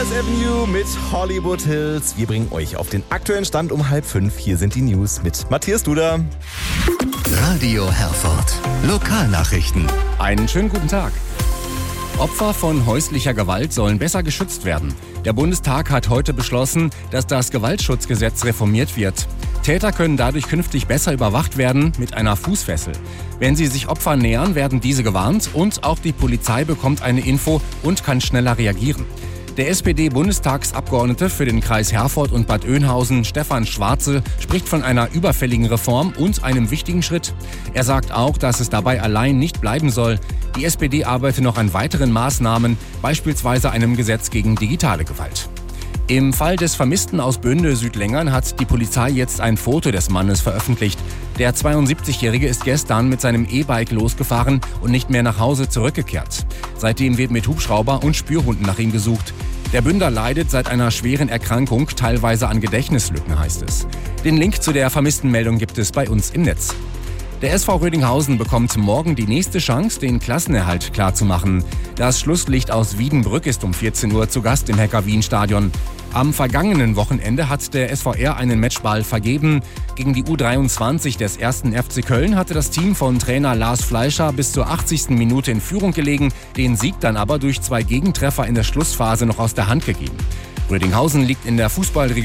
Avenue mit Hollywood Hills. Wir bringen euch auf den aktuellen Stand um 4:30. Hier sind die News mit Matthias Duda. Radio Herford. Lokalnachrichten. Einen schönen guten Tag. Opfer von häuslicher Gewalt sollen besser geschützt werden. Der Bundestag hat heute beschlossen, dass das Gewaltschutzgesetz reformiert wird. Täter können dadurch künftig besser überwacht werden mit einer Fußfessel. Wenn sie sich Opfern nähern, werden diese gewarnt und auch die Polizei bekommt eine Info und kann schneller reagieren. Der SPD-Bundestagsabgeordnete für den Kreis Herford und Bad Oeynhausen, Stefan Schwarze, spricht von einer überfälligen Reform und einem wichtigen Schritt. Er sagt auch, dass es dabei allein nicht bleiben soll. Die SPD arbeitet noch an weiteren Maßnahmen, beispielsweise einem Gesetz gegen digitale Gewalt. Im Fall des Vermissten aus Bünde-Südlängern hat die Polizei jetzt ein Foto des Mannes veröffentlicht. Der 72-Jährige ist gestern mit seinem E-Bike losgefahren und nicht mehr nach Hause zurückgekehrt. Seitdem wird mit Hubschrauber und Spürhunden nach ihm gesucht. Der Bünder leidet seit einer schweren Erkrankung, teilweise an Gedächtnislücken, heißt es. Den Link zu der vermissten Meldung gibt es bei uns im Netz. Der SV Rödinghausen bekommt morgen die nächste Chance, den Klassenerhalt klarzumachen. Das Schlusslicht aus Wiedenbrück ist um 14 Uhr zu Gast im Hacker-Wien-Stadion. Am vergangenen Wochenende hat der SVR einen Matchball vergeben. Gegen die U23 des 1. FC Köln hatte das Team von Trainer Lars Fleischer bis zur 80. Minute in Führung gelegen, den Sieg dann aber durch 2 Gegentreffer in der Schlussphase noch aus der Hand gegeben. Rödinghausen liegt in der Fußballregion